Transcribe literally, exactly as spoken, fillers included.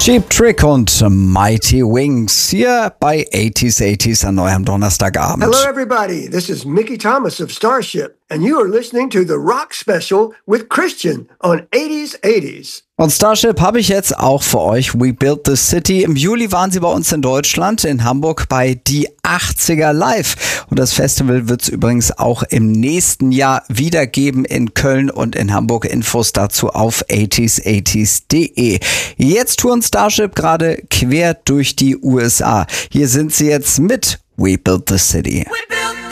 Cheap Trick und Mighty Wings hier bei eighties eighties an eurem Donnerstagabend. Hello everybody, this is Mickey Thomas of Starship and you are listening to the Rock Special with Christian on eighties eighties. Und Starship habe ich jetzt auch für euch. We Built the City. Im Juli waren sie bei uns in Deutschland, in Hamburg bei Die achtziger Live. Und das Festival wird es übrigens auch im nächsten Jahr wieder geben in Köln und in Hamburg. Infos dazu auf eighties eighties punkt de. Jetzt touren Starship gerade quer durch die U S A. Hier sind sie jetzt mit We Built the City. We built